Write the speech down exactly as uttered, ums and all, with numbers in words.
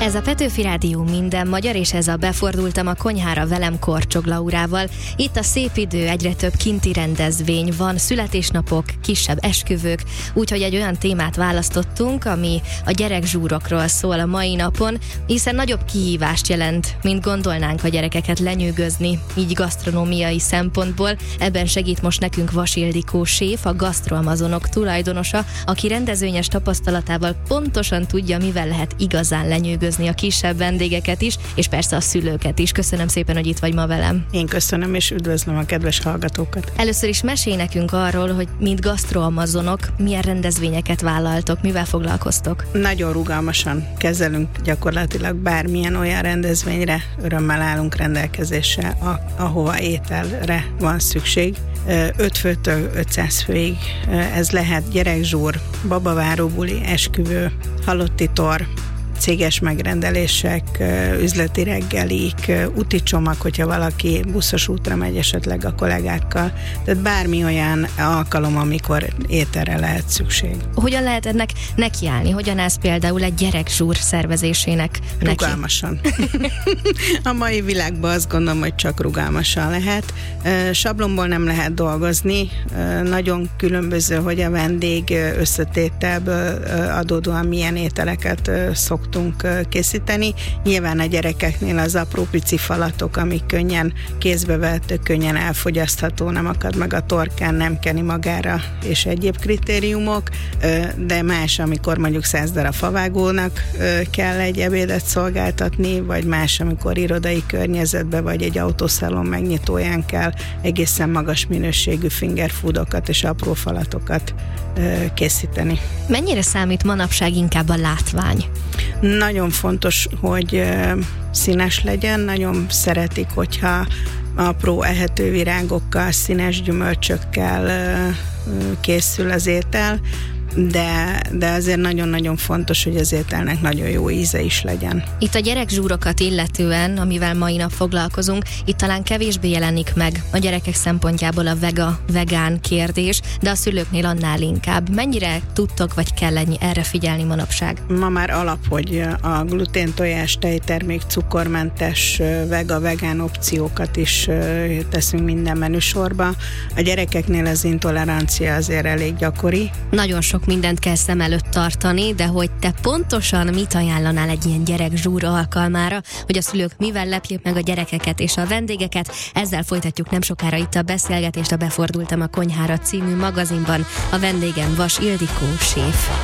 Ez a Petőfi Rádió minden magyar, és ez a Befordultam a konyhára velem Korcsog Laurával. Itt a szép idő, egyre több kinti rendezvény van, születésnapok, kisebb esküvők, úgyhogy egy olyan témát választottunk, ami a gyerekzsúrokról szól a mai napon, hiszen nagyobb kihívást jelent, mint gondolnánk a gyerekeket lenyűgözni, így gasztronómiai szempontból. Ebben segít most nekünk Vas Ildikó séf, a Gasztroamazonok tulajdonosa, aki rendezvényes tapasztalatával pontosan tudja, mivel lehet igazán lenyűgözni a kisebb vendégeket is, és persze a szülőket is. Köszönöm szépen, hogy itt vagy ma velem. Én köszönöm, és üdvözlöm a kedves hallgatókat. Először is mesélj nekünk arról, hogy mint gasztroamazonok milyen rendezvényeket vállaltok, mivel foglalkoztok? Nagyon rugalmasan kezelünk gyakorlatilag bármilyen olyan rendezvényre, örömmel állunk rendelkezésre, a, ahova ételre van szükség. öt főtől ötszáz főig ez lehet gyerekzsúr, babaváróbuli, esküvő, halotti tor, céges megrendelések, üzleti reggelik, úti csomag, hogyha valaki buszos útra megy esetleg a kollégákkal. Tehát bármi olyan alkalom, amikor ételre lehet szükség. Hogyan lehet ennek nekiállni? Hogyan állsz például egy gyerekzsúr szervezésének neki? Rugalmasan. A mai világban azt gondolom, hogy csak rugalmasan lehet. Sablonból nem lehet dolgozni. Nagyon különböző, hogy a vendég összetételből adódóan milyen ételeket szoktunk készíteni. Nyilván a gyerekeknél az apró pici falatok, amik könnyen kézbe vehető, könnyen elfogyasztható, nem akad meg a torkán, nem keni magára, és egyéb kritériumok, de más, amikor mondjuk száz darab favágónak kell egy ebédet szolgáltatni, vagy más, amikor irodai környezetben, vagy egy autószalon megnyitóján kell egészen magas minőségű fingerfoodokat és apró falatokat készíteni. Mennyire számít manapság inkább a látvány? Nagyon fontos, hogy színes legyen, nagyon szeretik, hogyha apró ehető virágokkal, színes gyümölcsökkel készül az étel, de, de azért nagyon-nagyon fontos, hogy az ételnek nagyon jó íze is legyen. Itt a gyerekzsúrokat illetően, amivel mai nap foglalkozunk, itt talán kevésbé jelenik meg a gyerekek szempontjából a vega, vegán kérdés, de a szülőknél annál inkább. Mennyire tudtok, vagy kell ennyi erre figyelni manapság? Ma már alap, hogy a glutén, tojás, tejtermék, cukormentes, vega, vegán opciókat is teszünk minden menüsorba. A gyerekeknél az intolerancia azért elég gyakori. Nagyon sok mindent kell szem előtt tartani, de hogy te pontosan mit ajánlanál egy ilyen gyerekzsúr alkalmára, hogy a szülők mivel lepjék meg a gyerekeket és a vendégeket, ezzel folytatjuk nem sokára itt a beszélgetést a Befordultam a konyhára című magazinban. A vendégem Vas Ildikó séf.